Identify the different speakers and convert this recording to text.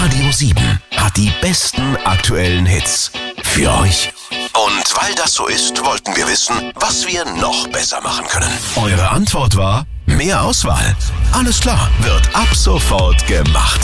Speaker 1: Radio 7 hat die besten aktuellen Hits für euch. Und weil das so ist, wollten wir wissen, was wir noch besser machen können. Eure Antwort war: mehr Auswahl. Alles klar, wird ab sofort gemacht.